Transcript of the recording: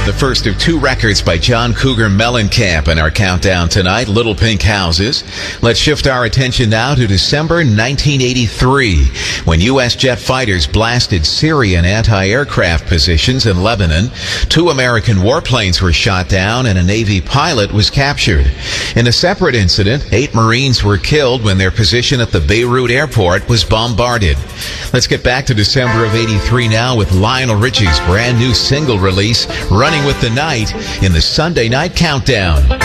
The first of two records by John Cougar Mellencamp in our countdown tonight, Little Pink Houses. Let's shift our attention now to December 1983, when U.S. jet fighters blasted Syrian anti-aircraft positions in Lebanon. 2 American warplanes were shot down and a Navy pilot was captured. In a separate incident, 8 Marines were killed when their position at the Beirut airport was bombarded. Let's get back to December of 83 now with Lionel Richie's brand new single release, Running with the Night, in the Sunday Night Countdown.